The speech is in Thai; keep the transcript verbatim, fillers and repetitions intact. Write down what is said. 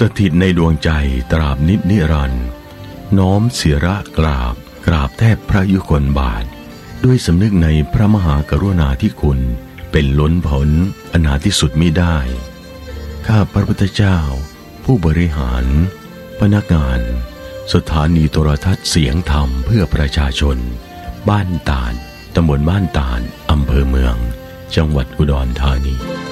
สถิตในดวงใจตราบนิจนิรันดร์น้อมศิระกราบกราบแทบพระยุคลบาทด้วยสำนึกในพระมหากรุณาธิคุณเป็นล้นพ้นอนาที่สุดมิได้ข้าพระพุทธเจ้าผู้บริหารพนักงานสถานีโทรทัศน์เสียงธรรมเพื่อประชาชนบ้านตาดตำบลบ้านตาดอำเภอเมืองจังหวัดอุดรธานี